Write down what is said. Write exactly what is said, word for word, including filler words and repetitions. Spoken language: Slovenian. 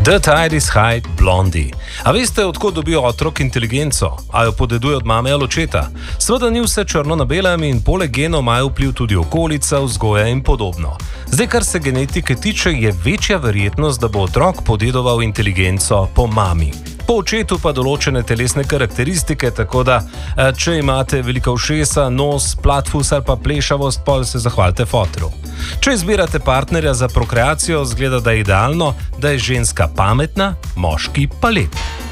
The Tide is High, Blondie. A veste, odkot dobijo otrok inteligenco? A jo podeduje od mame ali očeta? Seveda ni vse črno na belem in poleg genov imajo vpliv tudi okolica, vzgoja in podobno. Zdaj, kar se genetike tiče, je večja verjetnost, da bo otrok podedoval inteligenco po mami. Po očetu pa določene telesne karakteristike, tako da, če imate velika ušesa, nos, platfus ali pa plešavost, pa se zahvalite fotru. Če izbirate partnerja za prokreacijo, zgleda, da je idealno, da je ženska pametna, moški pa lep.